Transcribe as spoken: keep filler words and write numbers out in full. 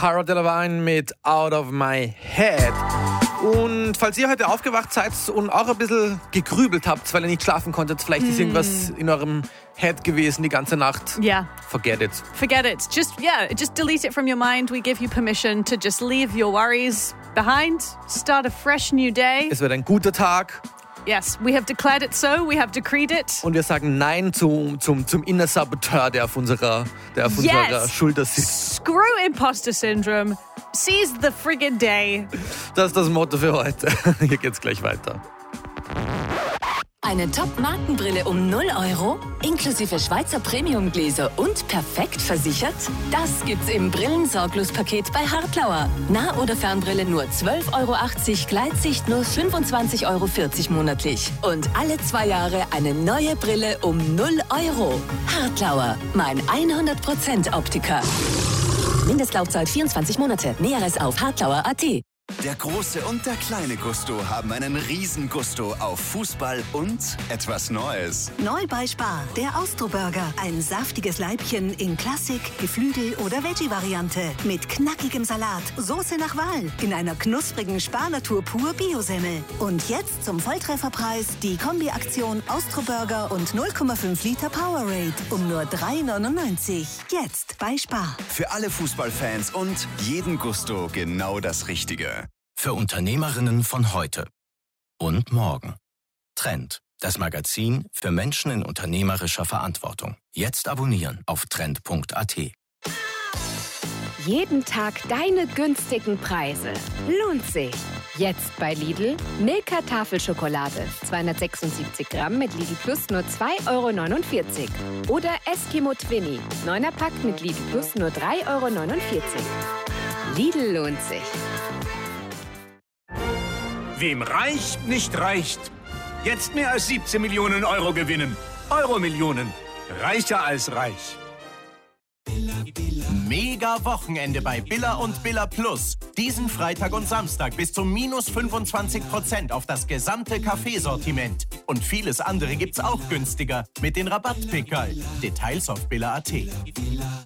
Cara Delevingne mit Out of My Head. Und falls ihr heute aufgewacht seid und auch ein bisschen gegrübelt habt, weil ihr nicht schlafen konntet, vielleicht ist irgendwas in eurem Head gewesen die ganze Nacht. Yeah. Forget it. Forget it. Just, yeah, just delete it from your mind. We give you permission to just leave your worries behind, start a fresh new day. Es wird ein guter Tag. Yes, we have declared it so, we have decreed it. Und wir sagen Nein zum, zum, zum Inner Saboteur, der auf unserer, der auf Yes. unserer Schulter sitzt. Screw Imposter Syndrome. Seize the friggin' day. Das ist das Motto für heute. Hier geht's gleich weiter. Eine Top-Markenbrille um null Euro, inklusive Schweizer Premium-Gläser und perfekt versichert? Das gibt's im Brillensorglos-Paket bei Hartlauer. Nah- oder Fernbrille nur zwölf Euro achtzig, Gleitsicht nur fünfundzwanzig Euro vierzig monatlich. Und alle zwei Jahre eine neue Brille um null Euro. Hartlauer, mein hundert Prozent Optiker. Mindestlaufzeit vierundzwanzig Monate. Näheres auf hartlauer punkt at. Der große und der kleine Gusto haben einen riesen Gusto auf Fußball und etwas Neues. Neu bei Spar, der Austro-Burger. Ein saftiges Leibchen in Klassik, Geflügel- oder Veggie-Variante. Mit knackigem Salat, Soße nach Wahl, in einer knusprigen Spar-Natur pur Bio-Semmel. Und jetzt zum Volltrefferpreis die Kombi-Aktion Austro-Burger und null Komma fünf Liter Powerade um nur drei neunundneunzig. Jetzt bei Spar. Für alle Fußballfans und jeden Gusto genau das Richtige. Für Unternehmerinnen von heute und morgen. Trend, das Magazin für Menschen in unternehmerischer Verantwortung. Jetzt abonnieren auf trend punkt at. Jeden Tag deine günstigen Preise. Lohnt sich. Jetzt bei Lidl. Milka Tafelschokolade. zweihundertsechsundsiebzig Gramm mit Lidl Plus nur zwei Euro neunundvierzig. Oder Eskimo Twinny. neuner Pack mit Lidl Plus nur drei Euro neunundvierzig. Lidl lohnt sich. Wem reicht, nicht reicht. Jetzt mehr als siebzehn Millionen Euro gewinnen. Euro-Millionen. Reicher als reich. Mega Wochenende bei Billa und Billa Plus. Diesen Freitag und Samstag bis zu minus fünfundzwanzig Prozent auf das gesamte Kaffeesortiment. Und vieles andere gibt's auch günstiger mit den Rabattpickerl. Details auf billa punkt at.